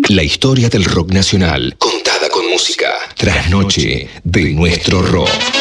La historia del rock nacional, contada con música. Trasnoche de nuestro rock.